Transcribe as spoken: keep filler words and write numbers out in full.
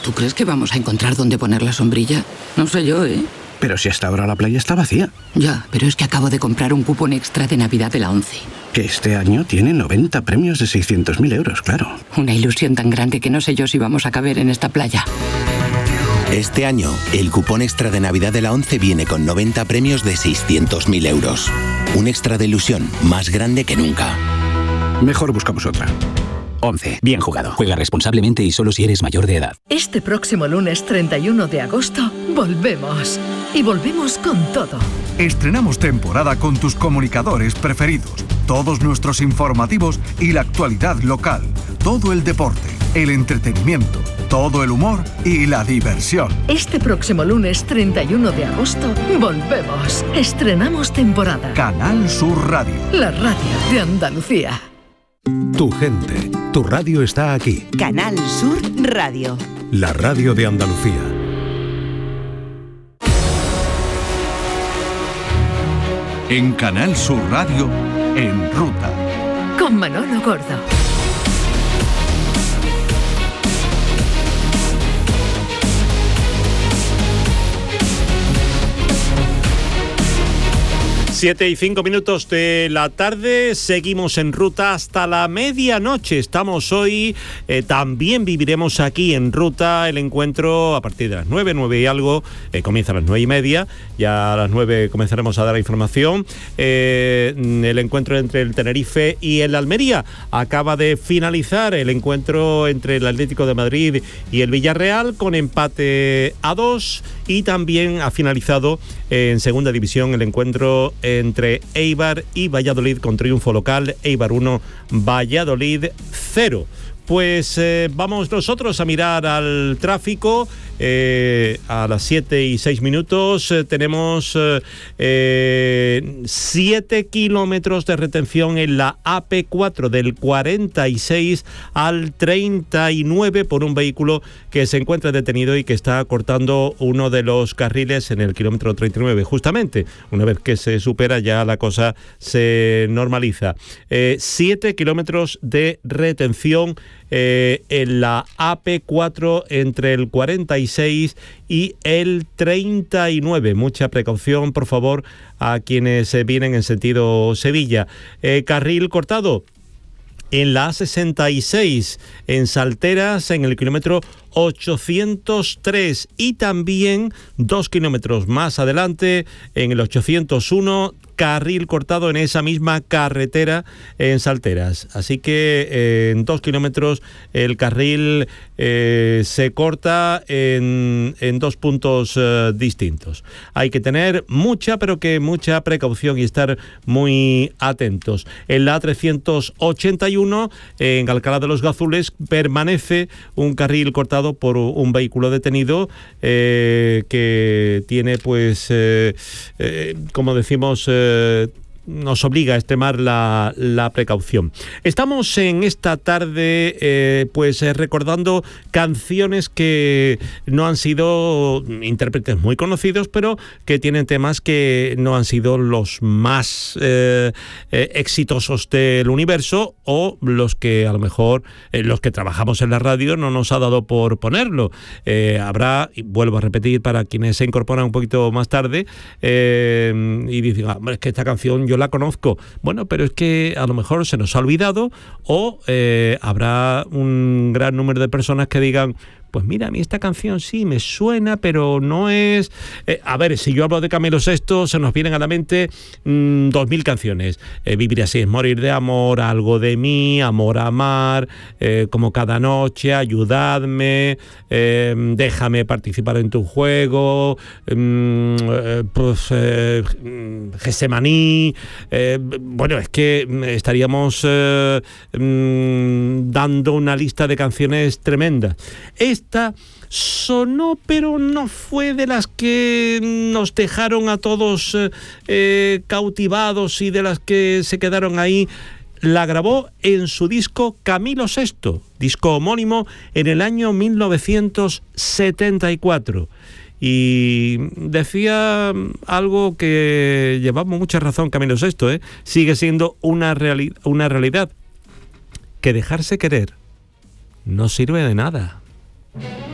¿Tú crees que vamos a encontrar dónde poner la sombrilla? No sé yo, ¿eh? Pero si hasta ahora la playa está vacía. Ya, pero es que acabo de comprar un cupón extra de Navidad de la ONCE. Que este año tiene noventa premios de seiscientos mil euros, claro. Una ilusión tan grande que no sé yo si vamos a caber en esta playa. Este año, el cupón extra de Navidad de la ONCE viene con noventa premios de seiscientos mil euros. Un extra de ilusión más grande que nunca. Mejor buscamos otra. ONCE. Bien jugado. Juega responsablemente y solo si eres mayor de edad. Este próximo lunes treinta y uno de agosto, volvemos. Y volvemos con todo. Estrenamos temporada con tus comunicadores preferidos, todos nuestros informativos y la actualidad local, todo el deporte, el entretenimiento, todo el humor y la diversión. Este próximo lunes treinta y uno de agosto, volvemos. Estrenamos temporada. Canal Sur Radio. La radio de Andalucía. Tu gente, tu radio está aquí. Canal Sur Radio. La radio de Andalucía. En Canal Sur Radio, En Ruta. Con Manolo Gordo. Siete y cinco minutos de la tarde, seguimos en ruta hasta la medianoche. Estamos hoy, eh, también viviremos aquí en ruta el encuentro a partir de las nueve, nueve y algo, eh, comienza a las nueve y media, ya a las nueve comenzaremos a dar la información. Eh, el encuentro entre el Tenerife y el Almería acaba de finalizar el encuentro entre el Atlético de Madrid y el Villarreal con empate a dos, y también ha finalizado eh, en segunda división el encuentro entre Eibar y Valladolid con triunfo local, Eibar uno, Valladolid cero. Pues eh, vamos nosotros a mirar al tráfico. Eh, a las siete y seis minutos eh, tenemos eh, siete kilómetros de retención en la A P cuatro del cuarenta y seis al treinta y nueve por un vehículo que se encuentra detenido y que está cortando uno de los carriles en el kilómetro treinta y nueve. Justamente, una vez que se supera ya la cosa se normaliza. Eh, siete kilómetros de retención Eh, en la A P cuatro entre el cuarenta y seis y el treinta y nueve. Mucha precaución, por favor, a quienes eh, vienen en sentido Sevilla. Eh, carril cortado en la A sesenta y seis en Salteras en el kilómetro ochocientos tres, y también dos kilómetros más adelante en el ochocientos uno, carril cortado en esa misma carretera en Salteras. Así que eh, en dos kilómetros el carril eh, se corta en, en dos puntos eh, distintos. Hay que tener mucha, pero que mucha precaución y estar muy atentos. En la A trescientos ochenta y uno, en Alcalá de los Gazules, permanece un carril cortado por un vehículo detenido eh, que tiene, pues, eh, eh, como decimos, eh, nos obliga a extremar la, la precaución. Estamos en esta tarde eh, pues eh, recordando canciones que no han sido intérpretes muy conocidos, pero que tienen temas que no han sido los más eh, eh, exitosos del universo, o los que a lo mejor eh, los que trabajamos en la radio no nos ha dado por ponerlo. Eh, habrá, y vuelvo a repetir para quienes se incorporan un poquito más tarde eh, y dicen, ah, es que esta canción yo la conozco. Bueno, pero es que a lo mejor se nos ha olvidado, o eh, habrá un gran número de personas que digan, pues mira, a mí esta canción sí me suena, pero no es... Eh, a ver, si yo hablo de Camilo sexto, se nos vienen a la mente mmm, dos mil canciones. Eh, Vivir así es morir de amor, Algo de mí, Amor a amar, eh, Como cada noche, Ayudadme, eh, Déjame participar en tu juego, eh, pues, eh, Gesemaní. Eh, bueno, es que estaríamos eh, mm, dando una lista de canciones tremendas. Esta sonó, pero no fue de las que nos dejaron a todos eh, cautivados y de las que se quedaron ahí. La grabó en su disco Camilo sexto, disco homónimo, en el año mil novecientos setenta y cuatro. Y decía algo que llevamos mucha razón Camilo sexto, ¿eh? Sigue siendo una, reali- una realidad, que dejarse querer no sirve de nada.